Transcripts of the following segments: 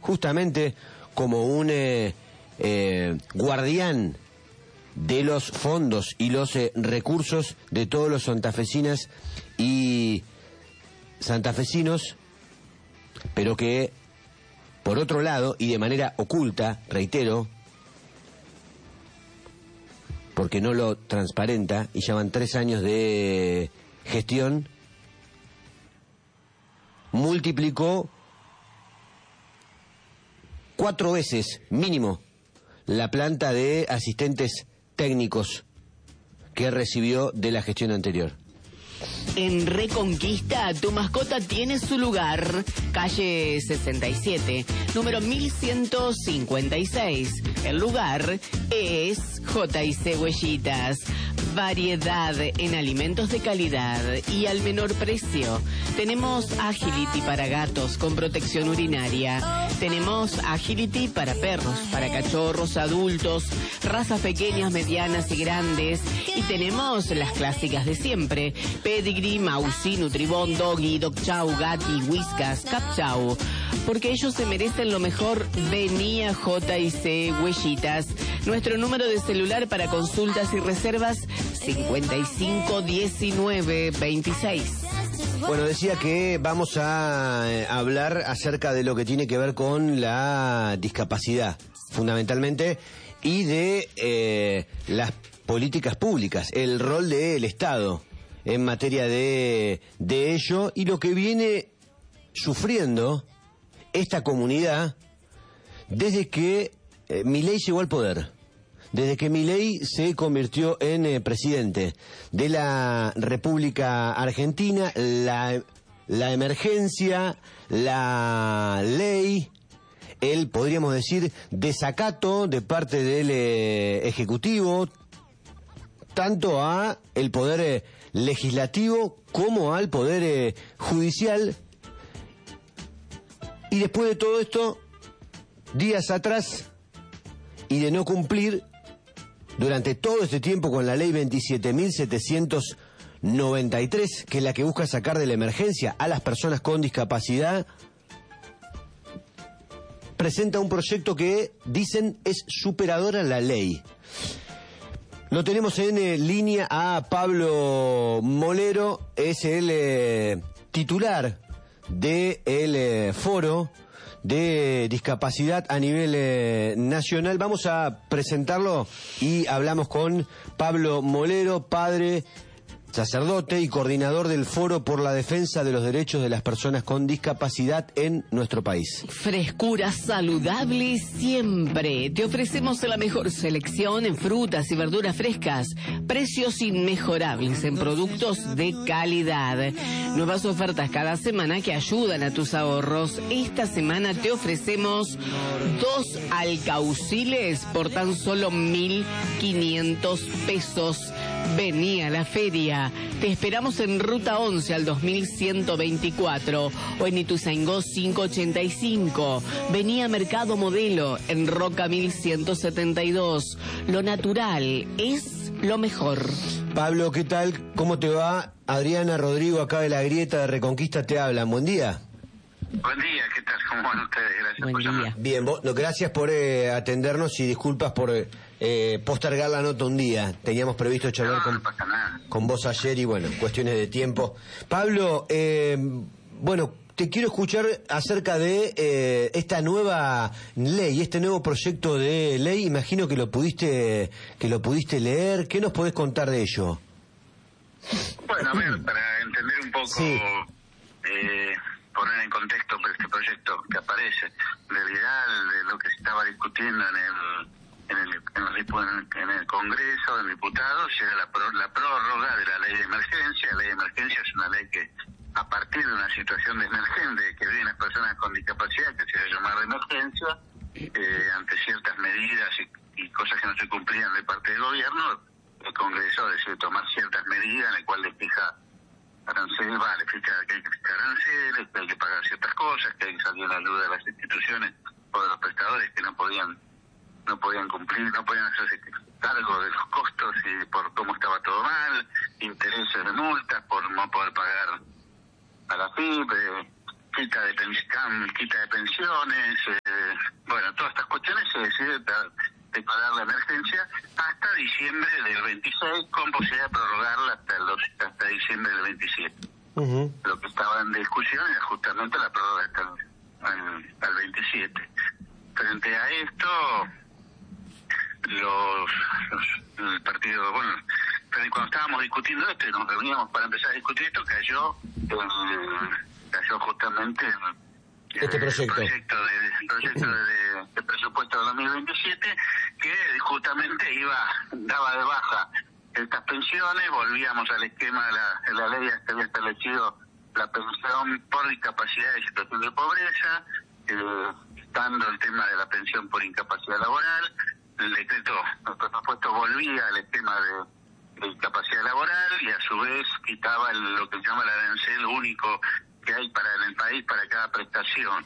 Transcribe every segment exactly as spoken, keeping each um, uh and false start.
justamente como un eh, eh, guardián de los fondos y los eh, recursos de todos los santafesinas y santafesinos, pero que, por otro lado, y de manera oculta, reitero, porque no lo transparenta, y ya van tres años de gestión, multiplicó cuatro veces mínimo la planta de asistentes técnicos que recibió de la gestión anterior. En Reconquista, tu mascota tiene su lugar. Calle sesenta y siete, número mil ciento cincuenta y seis. El lugar es J y C Huellitas. Variedad en alimentos de calidad y al menor precio. Tenemos Agility para gatos con protección urinaria. Tenemos Agility para perros, para cachorros, adultos, razas pequeñas, medianas y grandes. Y tenemos las clásicas de siempre: Pedigree, Mausi, Nutribón, Doggy, Dog Chow, Gatti, Whiskas, Cap Chow. Porque ellos se merecen lo mejor. Vení a J y C Huellitas. Nuestro número de celular para consultas y reservas: cincuenta y cinco diecinueve veintiséis. Bueno, decía que vamos a eh, hablar acerca de lo que tiene que ver con la discapacidad, fundamentalmente, y de eh, las políticas públicas, el rol del Estado en materia de, de ello, y lo que viene sufriendo esta comunidad desde que eh, Milei llegó al poder. Desde que Milei se convirtió en eh, presidente de la República Argentina, la, la emergencia, la ley, el, podríamos decir, desacato de parte del eh, Ejecutivo, tanto a el Poder eh, Legislativo como al Poder eh, Judicial. Y después de todo esto, días atrás, y de no cumplir durante todo este tiempo con la ley veintisiete mil setecientos noventa y tres, que es la que busca sacar de la emergencia a las personas con discapacidad, presenta un proyecto que dicen es superador a la ley. Lo tenemos en eh, línea a Pablo Molero, es el eh, titular del eh, foro de discapacidad a nivel eh, nacional. Vamos a presentarlo y hablamos con Pablo Molero, padre, sacerdote y coordinador del Foro por la Defensa de los Derechos de las Personas con Discapacidad en nuestro país. Frescura saludable siempre. Te ofrecemos la mejor selección en frutas y verduras frescas, precios inmejorables en productos de calidad. Nuevas ofertas cada semana que ayudan a tus ahorros. Esta semana te ofrecemos dos alcauciles por tan solo mil quinientos pesos. Vení a la feria. Te esperamos en Ruta once al dos mil ciento veinticuatro o en Ituzaingó quinientos ochenta y cinco. Vení a Mercado Modelo en Roca mil ciento setenta y dos. Lo natural es lo mejor. Pablo, ¿qué tal? ¿Cómo te va? Adriana, Rodrigo, acá de la Grieta de Reconquista te hablan. Buen día. Buen día, ¿qué tal? ¿Cómo van ustedes? Gracias Buen por día. llamar. Bien, vos, no, gracias por eh, atendernos y disculpas por eh, postergar la nota un día. Teníamos previsto charlar No, con, no pasa nada. con vos ayer y bueno, cuestiones de tiempo. Pablo, eh, bueno, te quiero escuchar acerca de eh, esta nueva ley, este nuevo proyecto de ley. Imagino que lo pudiste que lo pudiste leer. ¿Qué nos podés contar de ello? Bueno, a ver, para entender un poco, Sí. eh, poner en contexto este proyecto que aparece, en realidad de lo que se estaba discutiendo en el en el, en el, en el Congreso de Diputados era la, pro, la prórroga de la ley de emergencia. La ley de emergencia es una ley que, a partir de una situación de emergencia que viven las personas con discapacidad, que se va a llamar de emergencia, eh, ante ciertas medidas y, y cosas que no se cumplían de parte del gobierno, el Congreso decidió tomar ciertas medidas en las cuales le fija aranceles, vale, le fija que hay que fijar aranceles, que hay que pagar ciertas cosas, que hay que salir a la ayuda de las instituciones o de los prestadores que no podían no podían cumplir, no podían hacerse cargo de los costos y por cómo estaba todo mal, intereses de multas por no poder pagar a la F I P, eh, quita de pensión, quita de pensiones, eh, diciembre del veintiséis, con posibilidad de prorrogarla hasta, el, hasta diciembre del veintisiete. Uh-huh. Lo que estaba en discusión era justamente la prórroga hasta el, al, al veintisiete. Frente a esto, los, los el partido, bueno, cuando estábamos discutiendo esto y nos reuníamos para empezar a discutir esto, cayó el, cayó justamente el, este proyecto, el proyecto, de, el proyecto de, de presupuesto de dos mil veintisiete, que justamente iba daba de baja estas pensiones, volvíamos al esquema de la, de la ley que había establecido la pensión por discapacidad y situación de pobreza, eh, estando el tema de la pensión por incapacidad laboral. El decreto, el presupuesto volvía al esquema de, de discapacidad laboral y a su vez quitaba el, lo que se llama el arancel único que hay para en el país para cada prestación.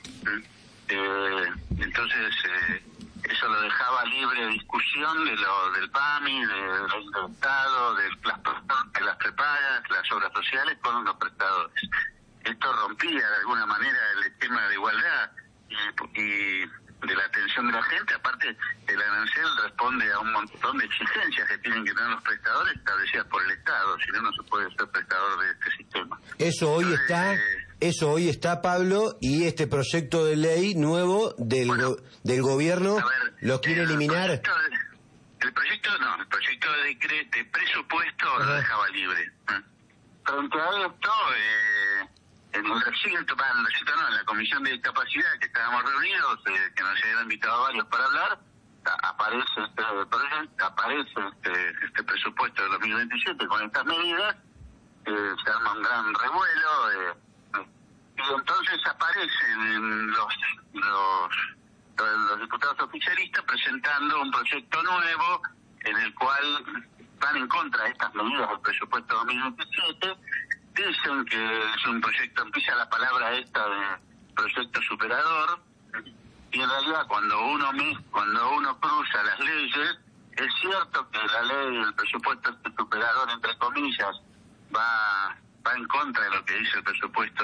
Eh, entonces, eh, eso lo dejaba libre discusión de lo del P A M I, del de Estado, de las, de las prepagas, las obras sociales con los prestadores. Esto rompía de alguna manera el esquema de igualdad y, y de la atención de la gente. Aparte, el arancel responde a un montón de exigencias que tienen que tener los prestadores establecidas por el Estado, si no, no se puede ser prestador de este sistema. Eso hoy Entonces, está... eh, Eso hoy está, Pablo, y este proyecto de ley nuevo del bueno, go del gobierno ver, lo quiere el eliminar. Proyecto de, el proyecto no, el proyecto de decreto de presupuesto Ajá. lo dejaba libre. ¿eh? Frente a esto, eh, en el recinto, para el recinto no, en la comisión de discapacidad que estábamos reunidos, eh, que nos habían invitado a varios para hablar, a, aparece este proyecto, aparece este, este presupuesto de dos mil veintisiete con estas medidas, eh, se arma un gran revuelo. Eh, Y entonces aparecen los, los, los diputados oficialistas presentando un proyecto nuevo en el cual van en contra de estas medidas del presupuesto dos mil veintisiete. Dicen que es un proyecto, empieza la palabra esta de proyecto superador, y en realidad cuando uno cuando uno cruza las leyes, es cierto que la ley del presupuesto este superador, entre comillas, va va en contra de lo que dice el presupuesto,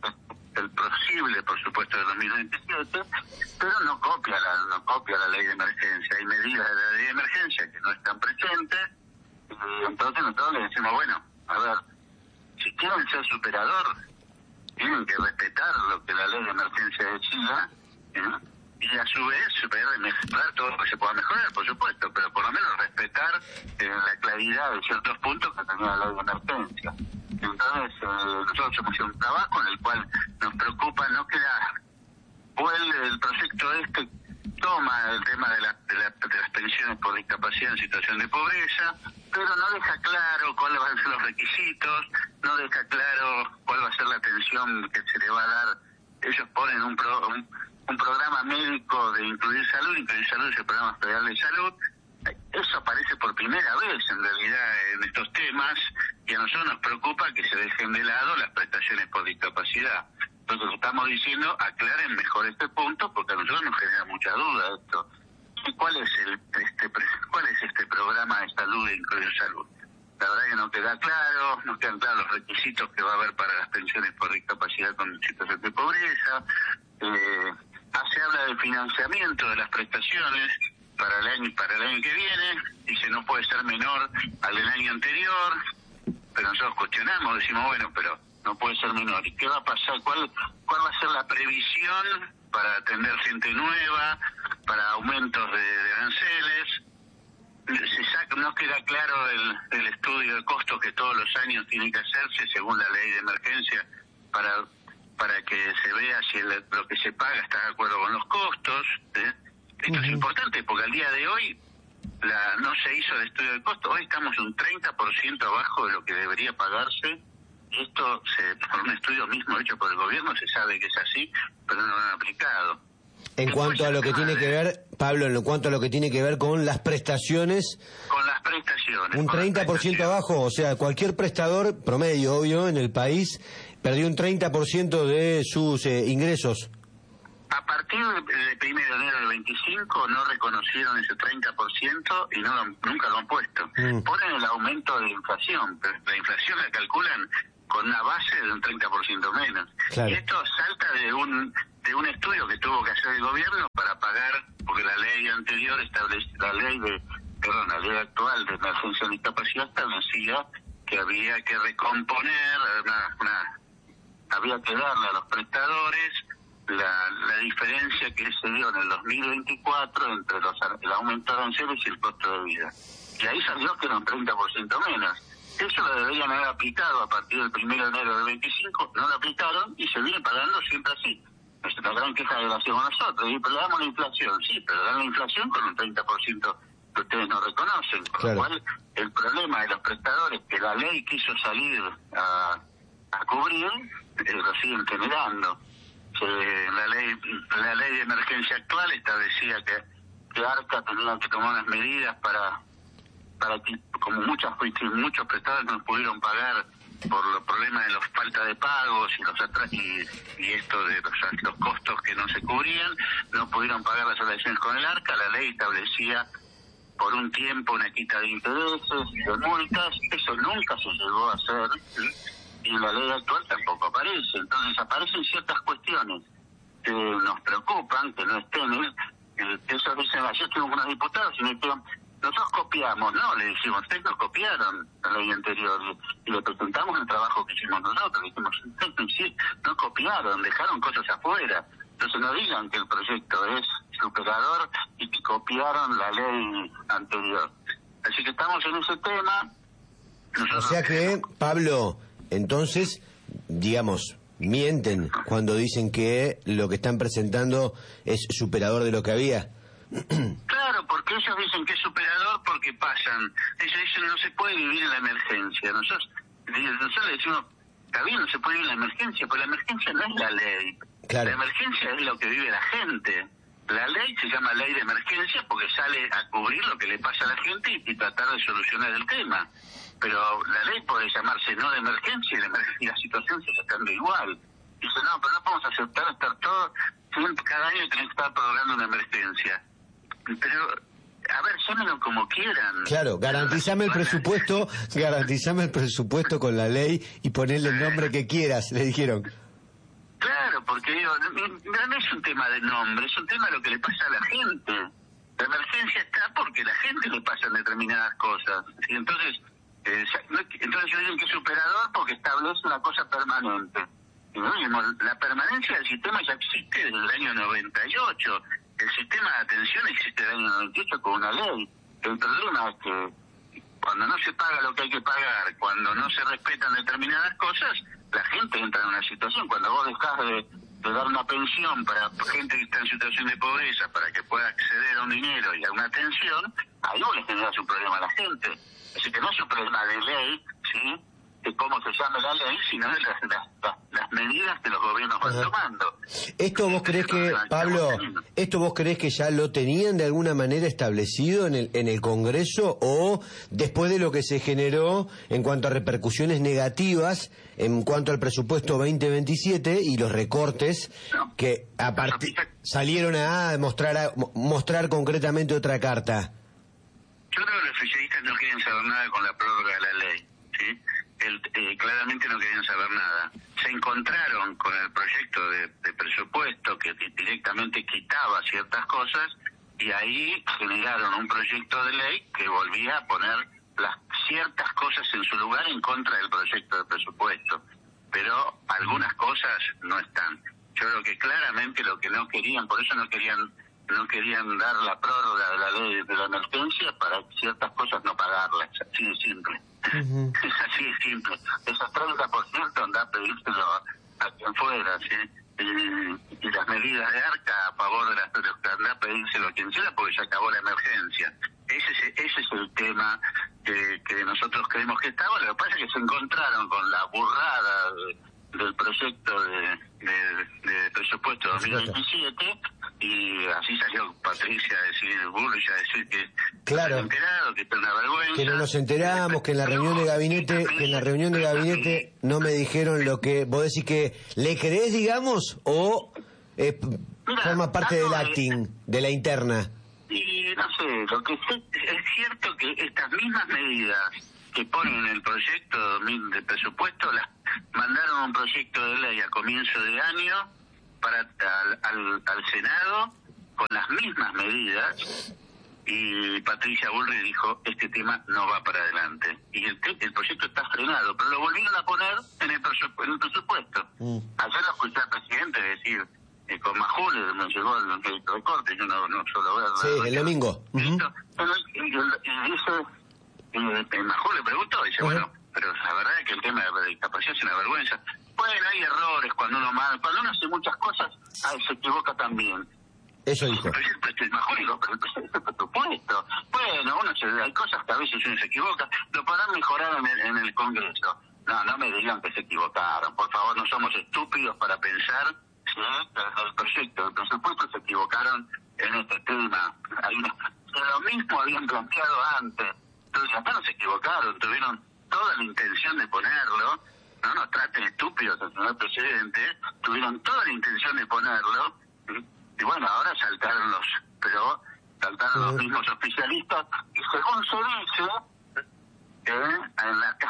el posible presupuesto de dos mil veintisiete, pero no copia la no copia la ley de emergencia. Hay medidas de la ley de emergencia que no están presentes, y entonces nosotros le decimos, bueno, a ver, si quieren ser superador, tienen que respetar lo que la ley de emergencia decida, ¿eh? Y a su vez mejorar todo lo que se pueda mejorar, por supuesto, pero por lo menos respetar eh, la claridad de ciertos puntos que tenía la ley de emergencia. Entonces, eh, nosotros hemos hecho un trabajo en el cual nos preocupa, no queda, vuelve el proyecto este, toma el tema de, la, de, la, de las pensiones por discapacidad en situación de pobreza, pero no deja claro cuáles van a ser los requisitos, no deja claro cuál va a ser la atención que se le va a dar. Ellos ponen un, pro, un, un programa médico de incluir salud, incluir salud es el programa federal de salud. Eso aparece por primera vez en realidad en estos temas, y a nosotros nos preocupa que se dejen de lado las prestaciones por discapacidad. Entonces estamos diciendo, aclaren mejor este punto, porque a nosotros nos genera mucha duda esto. ¿Cuál es el este cuál es este programa de salud e incluir salud? La verdad que no queda claro, no quedan claros los requisitos que va a haber para las pensiones por discapacidad con situación de pobreza. Eh, se habla del financiamiento de las prestaciones para el año para el año que viene, dice no puede ser menor al del año anterior, pero nosotros cuestionamos, decimos bueno, pero no puede ser menor. ¿Y qué va a pasar? ¿Cuál cuál va a ser la previsión para atender gente nueva, para aumentos de, de aranceles? Se saca, no queda claro el, el estudio de costos que todos los años tiene que hacerse según la ley de emergencia para para que se vea si el, lo que se paga está de acuerdo con los costos, ¿eh? Esto uh-huh. es importante porque al día de hoy la no se hizo el estudio de costo. Hoy estamos un treinta por ciento abajo de lo que debería pagarse. Esto, se, por un estudio mismo hecho por el gobierno, se sabe que es así, pero no lo han aplicado. En Después, cuanto a lo que tiene de, que ver, Pablo, en cuanto a lo que tiene que ver con las prestaciones... Con las prestaciones. Un treinta por ciento abajo, o sea, cualquier prestador promedio, obvio, en el país, perdió un treinta por ciento de sus eh, ingresos. A partir del primero de enero del veinticinco no reconocieron ese treinta por ciento y no lo, nunca lo han puesto. Mm. Ponen el aumento de inflación, pero la inflación la calculan con una base de un treinta por ciento menos. Claro. Y esto salta de un de un estudio que tuvo que hacer el gobierno para pagar, porque la ley anterior establece, la ley de, perdón, la ley actual de emergencia de discapacidad establecía que había que recomponer, una, una, había que darle a los prestadores la, la diferencia que se dio en el dos mil veinticuatro entre los, el aumento de aranceles y el costo de vida. Y ahí salió que era un treinta por ciento menos. Eso lo deberían haber aplicado a partir del primero de enero del veinticinco, no lo aplicaron y se viene pagando siempre así. Es una gran queja que la hacemos nosotros, y pero le damos la inflación, sí, pero dan la inflación con un treinta por ciento que ustedes no reconocen, con claro. Lo cual el problema de los prestadores que la ley quiso salir a, a cubrir, eh, lo siguen generando. Eh, la ley la ley de emergencia actual establecía que, que ARCA tenía que tomar unas medidas para para que, como muchas muchos prestadores no pudieron pagar por los problemas de la falta de pagos y los atras y, y esto de los, los costos que no se cubrían, no pudieron pagar las obligaciones con el ARCA. La ley establecía por un tiempo una quita de intereses y de multas. Eso nunca se llegó a hacer, ¿sí? Y en la ley actual tampoco aparece. Entonces aparecen ciertas cuestiones que nos preocupan, que no estén. Eh, eso dicen, yo estuve con unos diputados y me dijeron, nosotros copiamos, no, le dijimos, ustedes nos copiaron la ley anterior y le presentamos el trabajo que hicimos nosotros, le dijimos, sí, no copiaron, dejaron cosas afuera. Entonces no digan que el proyecto es superador y que copiaron la ley anterior. Así que estamos en ese tema. Nosotros... O sea que, Pablo, entonces, digamos, mienten cuando dicen que lo que están presentando es superador de lo que había. Claro, porque ellos dicen que es superador porque pasan. Ellos dicen no se puede vivir en la emergencia. Nosotros, nosotros le decimos, está bien, no se puede vivir en la emergencia, pero la emergencia no es la ley. Claro. La emergencia es lo que vive la gente. La ley se llama ley de emergencia porque sale a cubrir lo que le pasa a la gente y, y tratar de solucionar el tema. Pero la ley puede llamarse no de emergencia y la, emergencia, y la situación se está dando igual. Dice, no, pero no podemos aceptar estar todo, siempre, cada año tenés que estar prorrogando una emergencia. Pero, a ver, llámenlo como quieran. Claro, garantizame el presupuesto, garantizame el presupuesto con la ley y ponerle el nombre que quieras, le dijeron. Claro, porque digo, no, no es un tema de nombre, es un tema de lo que le pasa a la gente. La emergencia está porque a la gente le pasan determinadas cosas. ¿Sí? Entonces, eh, entonces yo digo que es superador porque establece una cosa permanente. Y no, la permanencia del sistema ya existe desde el año noventa y ocho. El sistema de atención existe desde el año noventa y ocho con una ley. El problema es que cuando no se paga lo que hay que pagar, cuando no se respetan determinadas cosas, la gente entra en una situación. Cuando vos dejás de, de dar una pensión para gente que está en situación de pobreza para que pueda acceder a un dinero y a una atención, ahí vos le generás un problema a la gente. Así que no es un problema de ley, ¿sí?, de cómo se llama la ley, sino de las, las, las, las medidas que los gobiernos van tomando. ¿Esto vos creés que, Pablo, esto vos creés que ya lo tenían de alguna manera establecido en el, en el Congreso, o después de lo que se generó en cuanto a repercusiones negativas en cuanto al presupuesto veinte veintisiete y los recortes no, que a partir salieron a mostrar, a mostrar concretamente otra carta? Yo creo que los oficialistas no quieren saber nada con la prórroga de la ley, ¿sí? El, eh, claramente no querían saber nada. Se encontraron con el proyecto de, de presupuesto que directamente quitaba ciertas cosas y ahí generaron un proyecto de ley que volvía a poner las ciertas cosas en su lugar en contra del proyecto de presupuesto. Pero algunas cosas no están. Yo creo que claramente lo que no querían, por eso no querían no querían dar la prórroga de la ley de la emergencia para ciertas cosas no pagarlas, así de simple. Uh-huh. Es así de simple. Esos treinta por ciento anda a pedírselo a quien fuera, ¿sí? Y, y las medidas de ARCA a favor de las que anda a pedírselo a quien sea porque se acabó la emergencia. Ese es, ese es el tema que, que nosotros creemos que estaba. Lo que pasa es que se encontraron con la burrada de, del proyecto de, de, de presupuesto dos mil veintisiete y así salió Patricia a decir, Bullrich a decir que claro, no se enterado, que esto es una vergüenza, que no nos enteramos, que en la reunión de gabinete, que en la reunión de gabinete no me dijeron lo que vos decís. Que le creés, digamos, o eh, Mira, forma parte del acting, de la interna. Y no sé, lo que sé, es cierto que estas mismas medidas que ponen en el proyecto de presupuesto las mandaron un proyecto de ley a comienzo de año para al, al, al Senado con las mismas medidas y Patricia Bullrich dijo, este tema no va para adelante. Y el, el proyecto está frenado, pero lo volvieron a poner en el, presupu en el presupuesto. Mm. Ayer lo escuché al presidente decir, eh, con Majul me llegó el, el recorte, yo no, no suelo verlo. Sí, el domingo. Uh -huh. Y, y, y dice, y, y Majul le preguntó, y dice, uh -huh. bueno, pero la verdad es que el tema de la discapacidad es una vergüenza. Bueno, hay errores cuando uno mal, cuando uno hace muchas cosas, ay, se equivoca también. Eso dijo. Pero el Majul, pero el presupuesto. Bueno, uno se, hay cosas que a veces uno se equivoca, lo podrán mejorar en el, en el Congreso. No, no me digan que se equivocaron. Por favor, no somos estúpidos para pensar si el proyecto, el presupuesto se equivocaron en este tema. Hay una, lo mismo habían planteado antes. Entonces, acá no se equivocaron, tuvieron toda la intención de ponerlo. No nos traten estúpidos al señor presidente. Tuvieron toda la intención de ponerlo. Y bueno, ahora saltaron los, pero saltaron los mismos oficialistas, y según se dice, eh, en la,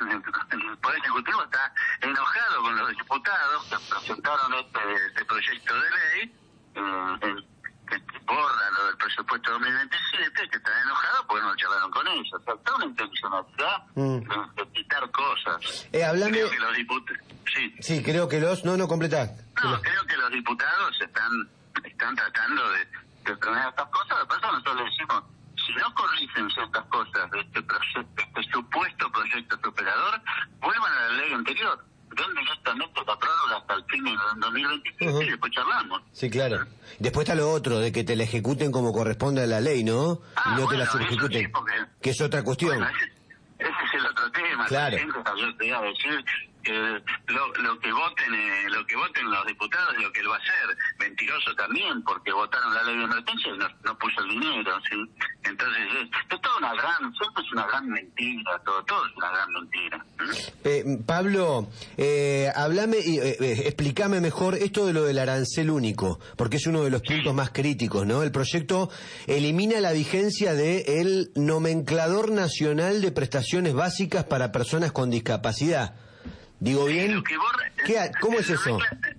el Poder Ejecutivo está enojado con los diputados que presentaron este, este proyecto de ley, eh, que borra lo del presupuesto dos mil veintisiete, que están enojados porque no charlaron con ellos. O sea, toda una intencionalidad mm. de, de quitar cosas. Eh, hablame... Creo que los diputados... Sí. sí, creo que los... No, no, completá. No, los... creo que los diputados están... están tratando de, de frenar estas cosas. De paso, nosotros le decimos, si no corrigen ciertas cosas de este proyecto, este supuesto proyecto superador, vuelvan a la ley anterior, den directamente la prórroga hasta el fin del dos mil veintisiete uh -huh. y después charlamos. Sí, claro. Después está lo otro, de que te la ejecuten como corresponde a la ley, ¿no? Ah, y no bueno, te la subejecuten, sí, porque, que es otra cuestión. Bueno, ese, ese es el otro tema. Claro. Yo te iba a decir que lo, lo que voten eh, lo que voten los diputados es lo que él va a hacer. Mentiroso también, porque votaron la ley de emergencia y no, no puso el dinero, ¿sí? Entonces es, es toda una gran, siempre es una gran mentira, todo, todo es una gran mentira. ¿Mm? Eh, Pablo, eh, hablame y eh, eh, explícame mejor esto de lo del arancel único, porque es uno de los puntos sí. más críticos, ¿no? El proyecto elimina la vigencia de el nomenclador nacional de prestaciones básicas para personas con discapacidad. Digo bien, lo que borra, ¿Qué, ¿cómo es eso?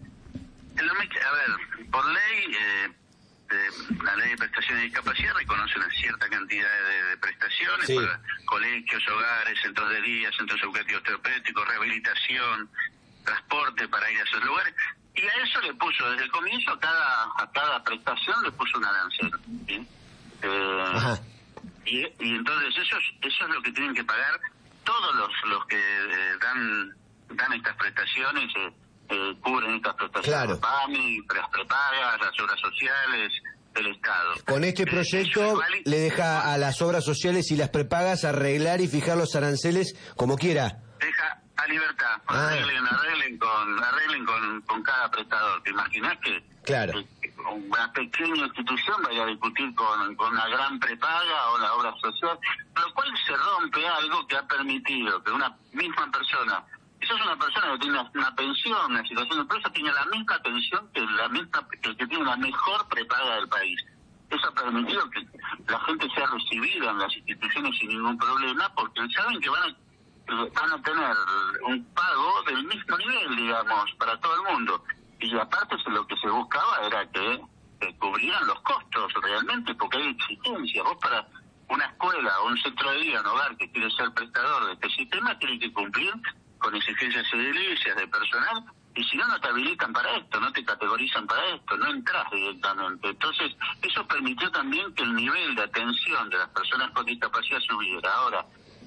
A ver, por ley, eh, eh, la ley de prestaciones de discapacidad reconoce una cierta cantidad de, de prestaciones sí. para colegios, hogares, centros de día, centros educativos terapéuticos, rehabilitación, transporte para ir a esos lugares, y a eso le puso, desde el comienzo, a cada, a cada prestación le puso un arancel, ¿sí? Eh, Ajá. Y, y entonces eso es, eso es lo que tienen que pagar todos los, los que eh, dan... dan estas prestaciones, eh, eh, cubren estas prestaciones, claro. PAMI, las prepagas, las obras sociales del Estado. Con este proyecto eh, le deja a las obras sociales y las prepagas arreglar y fijar los aranceles como quiera. Deja a libertad, ah. arreglen, arreglen con arreglen con, con cada prestador. ¿Te imaginas que, claro. que una pequeña institución vaya a discutir con, con una gran prepaga o la obra social? Lo cual se rompe algo que ha permitido que una misma persona, eso es una persona que tiene una, una pensión, una situación de empresa, tiene la misma pensión que la misma que el que tiene la mejor prepaga del país. Eso ha permitido que la gente sea recibida en las instituciones sin ningún problema, porque saben que van a, van a tener un pago del mismo nivel, digamos, para todo el mundo. Y aparte lo que se buscaba era que, que cubrieran los costos realmente, porque hay exigencias. Vos para una escuela o un centro de día, un hogar que quiere ser prestador de este sistema, tiene que cumplir con exigencias edilicias de personal, y si no, no te habilitan para esto, no te categorizan para esto, no entras directamente. Entonces, eso permitió también que el nivel de atención de las personas con discapacidad subiera. Ahora,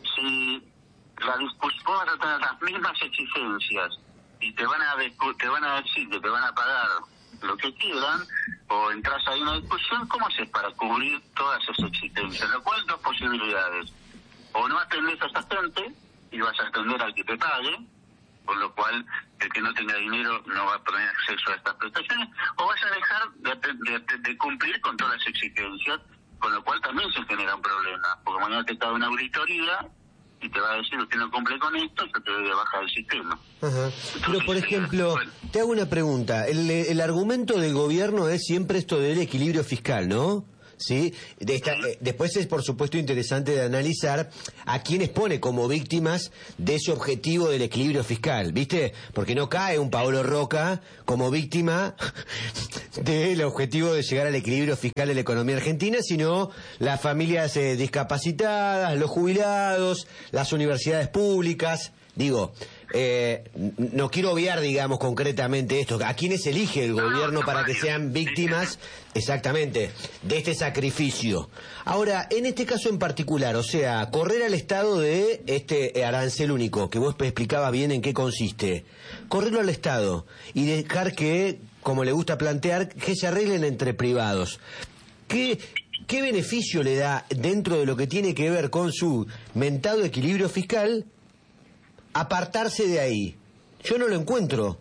si la discusión, vas a tener las mismas exigencias y te van a te van a decir que te van a pagar lo que quieran, o entras ahí en una discusión, ¿cómo haces para cubrir todas esas exigencias? Lo cual, dos posibilidades: o no atendés a esa gente y vas a atender al que te pague, con lo cual el que no tenga dinero no va a tener acceso a estas prestaciones, o vas a dejar de, de, de cumplir con todas las exigencias, con lo cual también se genera un problema, porque mañana te cae una auditoría y te va a decir, usted no cumple con esto, se te debe bajar el sistema. Ajá. Pero, por ejemplo, bueno, te hago una pregunta. El, el argumento del gobierno es siempre esto del equilibrio fiscal, ¿no? ¿sí? De esta, eh, después es, por supuesto, interesante de analizar a quienes pone como víctimas de ese objetivo del equilibrio fiscal, ¿viste? Porque no cae un Paolo Roca como víctima del objetivo de llegar al equilibrio fiscal de la economía argentina, sino las familias eh, discapacitadas, los jubilados, las universidades públicas. Digo, eh, no quiero obviar, digamos, concretamente esto. ¿A quiénes elige el gobierno para que sean víctimas, exactamente, de este sacrificio? Ahora, en este caso en particular, o sea, correr al Estado de este arancel único, que vos explicabas bien en qué consiste, correrlo al Estado y dejar que, como le gusta plantear, que se arreglen entre privados. ¿Qué, qué beneficio le da dentro de lo que tiene que ver con su mentado equilibrio fiscal apartarse de ahí? Yo no lo encuentro.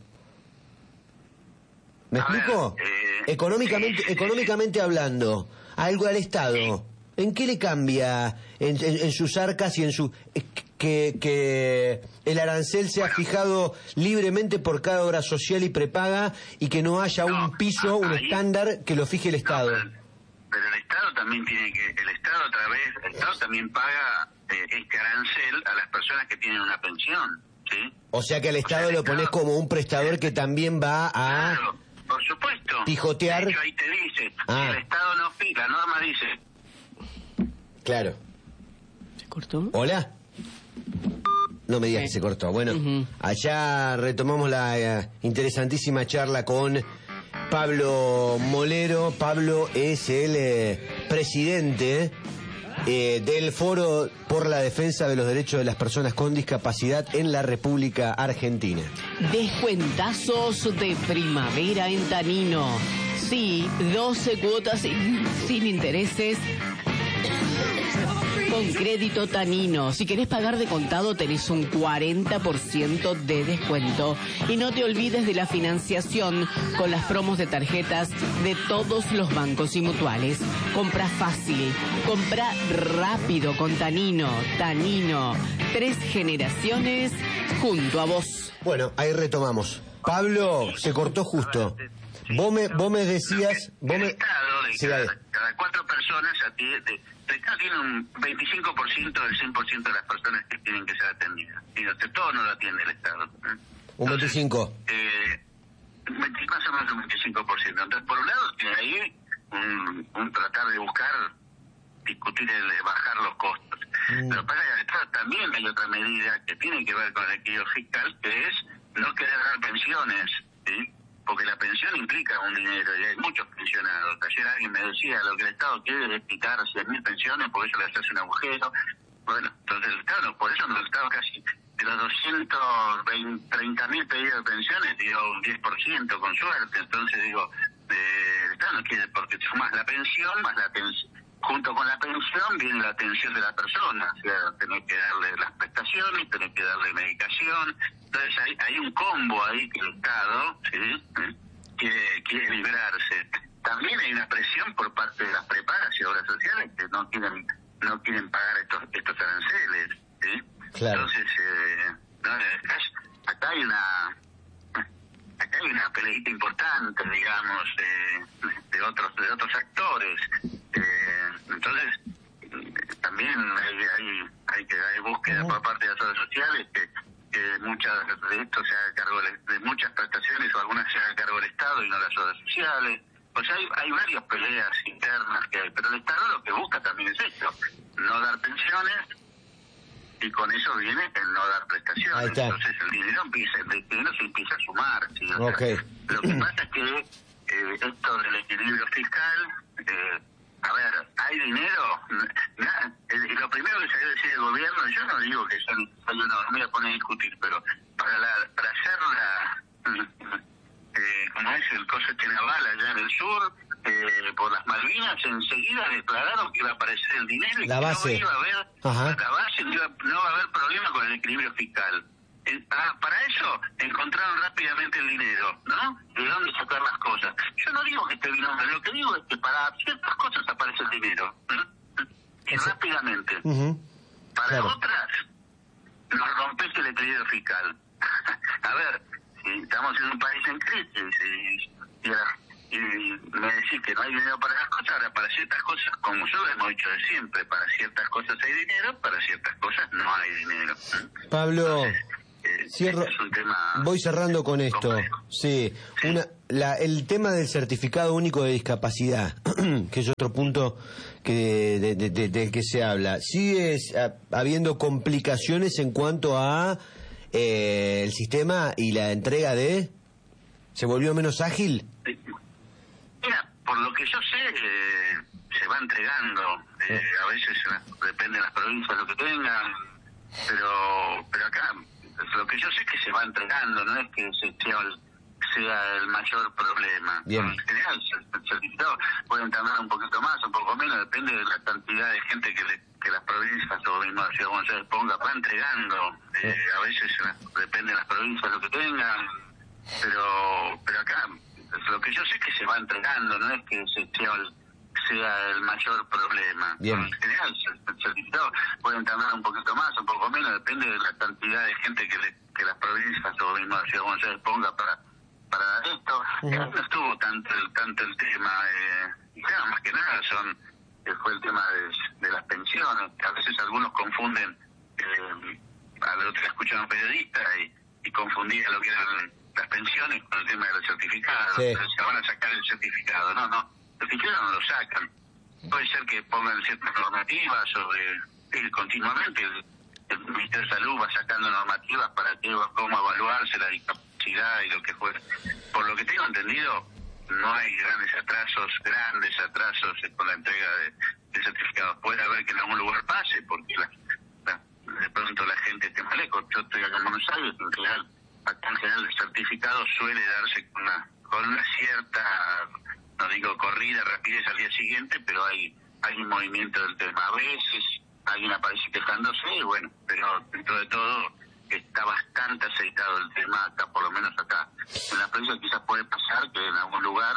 ¿Me explico? Ver, eh, económicamente, sí, sí, económicamente hablando, algo al Estado, ¿en qué le cambia en, en, en sus arcas y en su que, que el arancel sea bueno, fijado libremente por cada obra social y prepaga y que no haya no, un piso, un ahí, estándar que lo fije el Estado? No, pero, pero el Estado también tiene que, el Estado a través, el Estado también paga eh, este arancel a las personas que tienen una pensión, ¿sí? O sea que al Estado o sea, lo pones Estado, como un prestador que también va a... Claro, por supuesto. Pijotear. De hecho, ahí te dice, Ah. si el Estado no fija, la norma dice... Claro. ¿Se cortó? ¿Hola? No me digas Sí. que se cortó. Bueno, Uh-huh. allá retomamos la eh, interesantísima charla con Pablo Molero. Pablo es el eh, presidente eh, del Foro por la Defensa de los Derechos de las Personas con Discapacidad en la República Argentina. Descuentazos de primavera en Tanino. Sí, doce cuotas sin, sin intereses. Con crédito Tanino. Si querés pagar de contado tenés un cuarenta por ciento de descuento. Y no te olvides de la financiación con las promos de tarjetas de todos los bancos y mutuales. Compra fácil, compra rápido con Tanino. Tanino, tres generaciones junto a vos. Bueno, ahí retomamos. Pablo, se cortó justo. Vos me, vos me decías... Vos el me... Estado, de Sí, cada, dale. cada cuatro personas, atiende, el Estado tiene un veinticinco por ciento del cien por ciento de las personas que tienen que ser atendidas. Y de todo no lo atiende el Estado. Un veinticinco. Eh, veinte, más o menos un veinticinco por ciento. Entonces, por un lado, tiene ahí un, un tratar de buscar, discutir el de bajar los costos. Mm. Pero para el Estado también hay otra medida que tiene que ver con el equilibrio fiscal, que es no querer dar pensiones, ¿sí? Porque la pensión implica un dinero y hay muchos pensionados. Ayer alguien me decía, lo que el Estado quiere es quitar cien mil pensiones, por eso le hace un agujero. Bueno, entonces el Estado, no, por eso no, el Estado casi de los doscientos treinta mil pedidos de pensiones dio un diez por ciento con suerte. Entonces digo, eh, el Estado no quiere, porque sumas la pensión, más la pensión, junto con la pensión viene la atención de la persona, o sea, tener que darle las prestaciones, tener que darle medicación. Entonces hay, hay un combo ahí que el Estado, ¿sí?, quiere, quiere librarse. También hay una presión por parte de las prepagas y obras sociales que no quieren no quieren pagar estos estos aranceles, ¿sí? Claro. Entonces, eh, no, acá, acá hay una acá hay una peleita importante, digamos, de, de otros de otros actores. Eh, entonces, también hay hay, hay que hay búsqueda Uh-huh. por parte de las obras sociales que que muchas de esto se haga cargo de, de muchas prestaciones o algunas se haga cargo del Estado y no las obras sociales. O sea, hay, hay varias peleas internas que hay, pero el Estado lo que busca también es esto, no dar pensiones, y con eso viene el no dar prestaciones. Ahí está. Entonces el dinero empieza, el dinero se empieza a sumar, ¿sí? O sea, Okay. lo que pasa es que eh, esto del equilibrio fiscal, eh, a ver, hay dinero, nada, eh, lo primero que se debe decir el gobierno, yo no digo que son, yo no, no me voy a poner a discutir, pero para la, para hacer la, eh, como es el coso este naval allá en el sur, eh, por las Malvinas, enseguida declararon que iba a aparecer el dinero y La que base. no iba a haber, Ajá. la base, no, iba, no va a haber problema con el equilibrio fiscal. Eh, ah, para eso encontraron rápidamente el dinero, ¿no? De dónde sacar las cosas. Yo no digo que esté bien, lo que digo es que para ciertas cosas aparece el dinero, ¿no? Y Eso. rápidamente. Uh-huh. Para Claro. otras, nos rompes el equilibrio fiscal. A ver, si estamos en un país en crisis y, y, y me decís que no hay dinero para las cosas, ahora para ciertas cosas, como yo lo hemos dicho de siempre, para ciertas cosas hay dinero, para ciertas cosas no hay dinero. Pablo, Entonces, eh, cierro, es un tema voy cerrando con esto. complejo. Sí, Sí. Una, la, el tema del certificado único de discapacidad, que es otro punto que de, de, de, de que se habla, sigue a, habiendo complicaciones en cuanto a eh, el sistema y la entrega de... ¿Se volvió menos ágil? Mira, por lo que yo sé, eh, se va entregando. Eh, a veces eh, depende de las provincias lo que tengan, pero pero acá lo que yo sé es que se va entregando, no es que se sea el, sea el mayor problema. Bien. En general, el certificado pueden tardar un poquito más, un poco menos, depende de la cantidad de gente que, le, que las provincias o mismo la Ciudad de Buenos Aires ponga, va entregando. Eh, a veces eh, depende de las provincias lo que tengan, pero pero acá lo que yo sé es que se va entregando, no es que se sea el, sea el mayor problema. Bien. En general, el certificado pueden tardar un poquito más, un poco menos, depende de la cantidad de gente que, le, que las provincias o mismo la Ciudad de Buenos Aires ponga para para dar esto. Uh-huh. No estuvo tanto el, tanto el tema, eh, y claro, más que nada son eh, fue el tema de, de las pensiones, que a veces algunos confunden, eh, a lo que escuchan los periodistas y, y confundían lo que eran las pensiones con el tema de los certificados. Sí. Entonces, se van a sacar el certificado. No, no, el certificado no lo sacan. Puede ser que pongan ciertas normativas sobre eh, continuamente el, el Ministerio de Salud va sacando normativas para que, cómo evaluarse la discapacidad y lo que fuera. Por lo que tengo entendido, no hay grandes atrasos, grandes atrasos con la entrega de, de certificados. Puede haber que en algún lugar pase, porque la, la, de pronto la gente esté más lejos. Yo estoy acá en Buenos Aires, en general, acá en general el certificado suele darse con una, con una cierta, no digo corrida, rapidez al día siguiente, pero hay, hay un movimiento del tema. A veces alguien aparece quejándose, y bueno, pero dentro de todo está bastante aceitado el tema acá, por lo menos acá. En la provincia quizás puede pasar que en algún lugar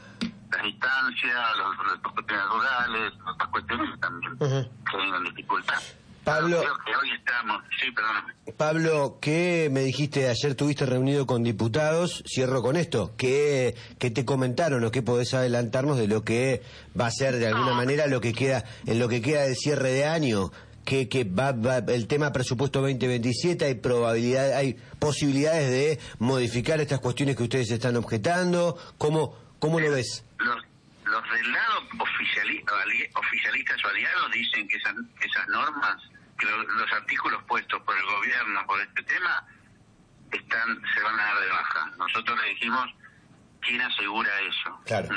las distancias, los, los, los cuestiones rurales, otras cuestiones también Uh-huh. tienen dificultad. Pablo, Creo que hoy estamos, sí, perdóname. Pablo, ¿qué me dijiste ayer? Tuviste reunido con diputados. Cierro con esto. ¿Qué, qué te comentaron o qué podés adelantarnos de lo que va a ser de alguna manera lo que queda en lo que queda del cierre de año? Que, que va, va el tema presupuesto veinte veintisiete, hay probabilidad, hay posibilidades de modificar estas cuestiones que ustedes están objetando. ¿Cómo, cómo lo ves? Los, los del lado oficiali, oficialistas o aliados dicen que esas, esas normas, que lo, los artículos puestos por el gobierno por este tema, están se van a dar de baja. Nosotros le dijimos, ¿quién asegura eso? Claro.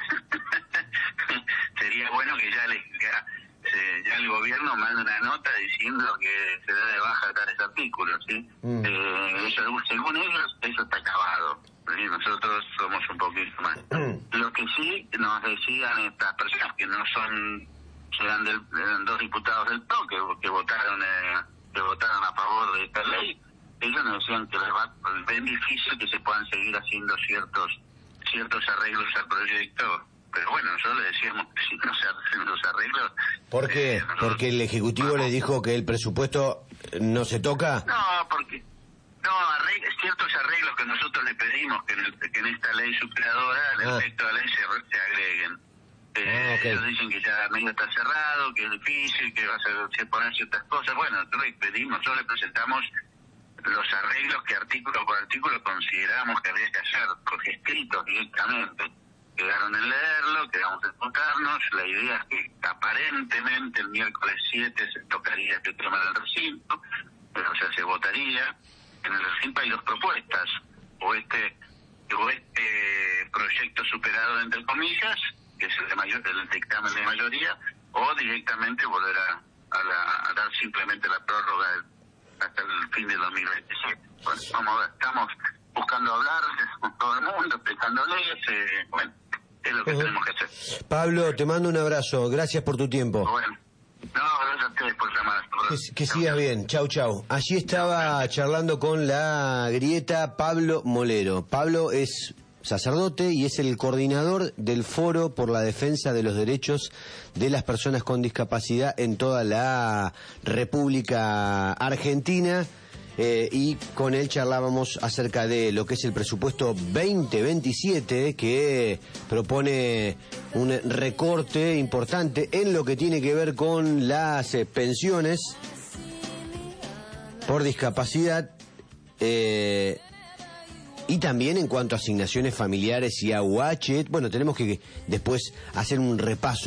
Sería bueno que ya, les, ya, se, ya el gobierno mande una nota diciendo que se da de baja tales artículos, ¿sí? Mm. Eh, eso, según ellos, eso está acabado. ¿Sí? Nosotros somos un poquito más. Lo que sí nos decían estas personas que no son, eran, del, eran dos diputados del P R O que, que votaron eh, que votaron a favor de esta ley, ellos nos decían que les va, ven difícil que se puedan seguir haciendo ciertos ciertos arreglos al proyecto. Pero bueno, nosotros le decíamos que si no se hacen los arreglos... ¿Por qué? Eh, ¿Porque el Ejecutivo vamos. les dijo que el presupuesto no se toca? No, porque... No, arregl ciertos arreglos que nosotros le pedimos que en, el, que en esta ley superadora, en el texto de la ley, se, se agreguen. Eh, ah, okay. Ellos dicen que ya medio está cerrado, que es difícil, que va a ser, se poner ciertas cosas. Bueno, nosotros le pedimos, nosotros le presentamos los arreglos que artículo por artículo consideramos que había que hacer, escritos directamente. Quedaron en leerlo, quedamos en votarnos. La idea es que aparentemente el miércoles siete se tocaría este tema del recinto, pero, o sea, se votaría. En el recinto hay dos propuestas, o este o este proyecto superado entre comillas, que es el de mayor, el dictamen de mayoría, o directamente volver a, a, la, a dar simplemente la prórroga hasta el fin de dos mil veintisiete. Bueno, vamos a ver, estamos buscando hablar con todo el mundo, explicándoles, eh, bueno, es lo que uh-huh. tenemos que hacer. Pablo, te mando un abrazo, gracias por tu tiempo. Bueno, no, gracias a ustedes por llamar. Que, que sigas bien, chau chau. Allí estaba charlando con la Grieta Pablo Molero. Pablo es sacerdote y es el coordinador del Foro por la Defensa de los Derechos de las Personas con Discapacidad en toda la República Argentina. eh, y con él charlábamos acerca de lo que es el presupuesto veinte veintisiete, que propone un recorte importante en lo que tiene que ver con las eh, pensiones por discapacidad, eh, y también en cuanto a asignaciones familiares y A U H. Bueno, tenemos que después hacer un repaso